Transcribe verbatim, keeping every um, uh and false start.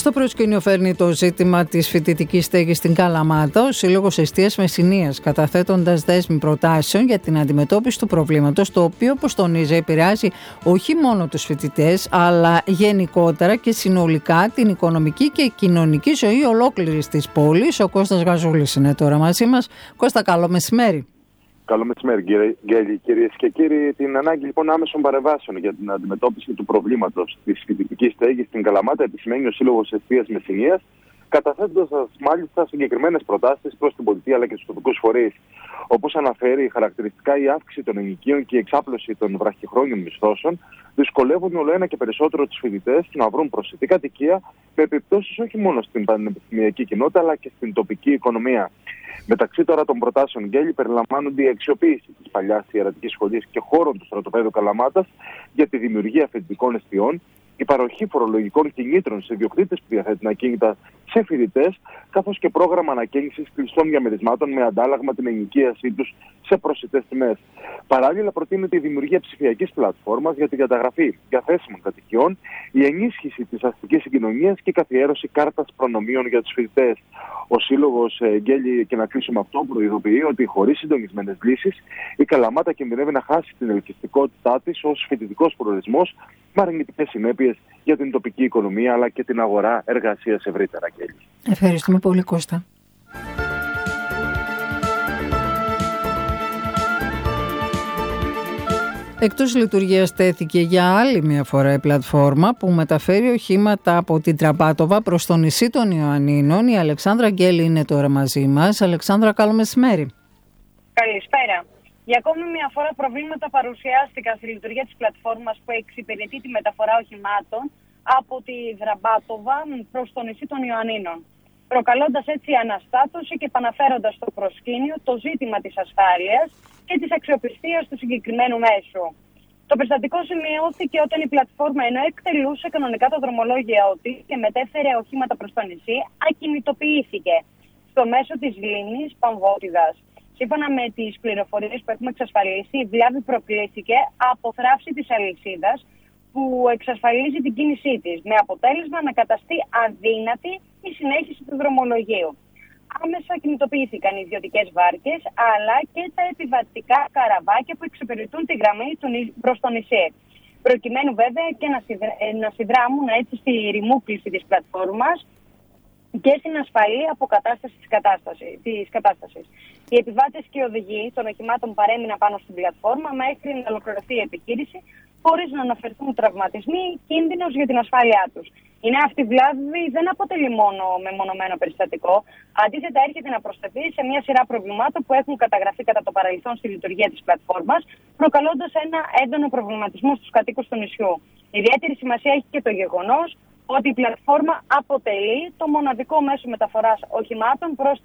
Στο προσκήνιο φέρνει το ζήτημα της φοιτητικής στέγης στην Καλαμάτα ο Σύλλογος Εστίας Μεσσηνίας, καταθέτοντας δέσμη προτάσεων για την αντιμετώπιση του προβλήματος, το οποίο, όπως τονίζει, επηρεάζει όχι μόνο τους φοιτητές, αλλά γενικότερα και συνολικά την οικονομική και κοινωνική ζωή ολόκληρης της πόλης. Ο Κώστας Γαζούλης είναι τώρα μαζί μας. Κώστα, καλό μεσημέρι. Καλό μεσημέρι, κυρίες και κύριοι. Την ανάγκη λοιπόν άμεσων παρεμβάσεων για την αντιμετώπιση του προβλήματος της φοιτητικής στέγης στην Καλαμάτα επισημαίνει ο Σύλλογος Εστίας Μεσσηνίας, καταθέτοντας μάλιστα συγκεκριμένες προτάσεις προς την πολιτεία αλλά και στους τοπικούς φορείς. Όπως αναφέρει, χαρακτηριστικά η αύξηση των ενοικίων και η εξάπλωση των βραχυχρόνιων μισθώσεων δυσκολεύουν όλο ένα και περισσότερο τους φοιτητές να βρουν προσιτή κατοικία, με επιπτώσεις όχι μόνο στην πανεπιστημιακή κοινότητα αλλά και στην τοπική οικονομία. Μεταξύ τώρα των προτάσεων Γκέλη περιλαμβάνονται η αξιοποίηση της παλιάς ιερατικής σχολής και χώρων του στρατοπέδου Καλαμάτας για τη δημιουργία φοιτητικών εστιών, η παροχή φορολογικών κινήτρων σε ιδιοκτήτες που διαθέτουν ακίνητα σε φοιτητές, καθώς και πρόγραμμα ανακαίνησης κλειστών διαμερισμάτων με αντάλλαγμα την ενοικίασή τους σε προσιτές τιμές. Παράλληλα, προτείνεται η δημιουργία ψηφιακής πλατφόρμας για την καταγραφή διαθέσιμων κατοικιών, η ενίσχυση της αστικής συγκοινωνίας και η καθιέρωση κάρτας προνομίων για τους φοιτητές. Ο Σύλλογος Γκέλη, και να κλείσουμε αυτό, προειδοποιεί ότι χωρίς συντονισμένες λύσεις η Καλαμάτα κινδυνεύει να χάσει την ελκυστικότητά της ως φοιτητικός προορισμός, με αρνητικές συνέπειες για την τοπική οικονομία αλλά και την αγορά εργασίας ευρύτερα. Ευχαριστούμε πολύ, Κώστα. Εκτός λειτουργίας τέθηκε για άλλη μια φορά η πλατφόρμα που μεταφέρει οχήματα από την Τραμπάτοβα προς το νησί των Ιωαννίνων. Η Αλεξάνδρα Γκέλη είναι τώρα μαζί μας. Αλεξάνδρα, καλό μεσημέρι. Καλησπέρα. Για ακόμη μια φορά προβλήματα παρουσιάστηκαν στη λειτουργία της πλατφόρμας που εξυπηρετεί τη μεταφορά οχημάτων από τη Τραμπάτοβα προς το νησί των Ιωαννίνων, προκαλώντας έτσι αναστάτωση και επαναφέροντας στο προσκήνιο το ζήτημα της ασφάλειας και της αξιοπιστίας του συγκεκριμένου μέσου. Το περιστατικό σημειώθηκε όταν η πλατφόρμα, ενώ εκτελούσε κανονικά το δρομολόγιο της και μετέφερε οχήματα προς το νησί, ακινητοποιήθηκε στο μέσο της λίμνης Παμβότιδας. Σύμφωνα με τις πληροφορίες που έχουμε εξασφαλίσει, η βλάβη προκλήθηκε από θράψη της αλυσίδας που εξασφαλίζει την κίνησή της, με αποτέλεσμα να καταστεί αδύνατη η συνέχιση του δρομολογίου. Άμεσα κινητοποιήθηκαν οι ιδιωτικές βάρκες, αλλά και τα επιβατικά καραβάκια που εξυπηρετούν τη γραμμή προς το νησί, προκειμένου βέβαια και να συνδράμουν έτσι στη ρημούκληση της πλατφόρμας και στην ασφαλή αποκατάσταση της κατάστασης, της κατάστασης. Οι επιβάτες και οι οδηγοί των οχημάτων παρέμειναν πάνω στην πλατφόρμα μέχρι να ολοκληρωθεί η επιχείρηση, χωρίς να αναφερθούν τραυματισμοί ή κίνδυνος για την ασφάλειά τους. Η νέα αυτή βλάβη δεν αποτελεί μόνο μεμονωμένο περιστατικό, αντίθετα έρχεται να προσθεθεί σε μια σειρά προβλημάτων που έχουν καταγραφεί κατά το παρελθόν στη λειτουργία της πλατφόρμας, προκαλώντας ένα έντονο προβληματισμό στους κατοίκους του νησιού. Ιδιαίτερη σημασία έχει και το γεγονός ότι η πλατφόρμα αποτελεί το μοναδικό μέσο μεταφοράς οχημάτων προς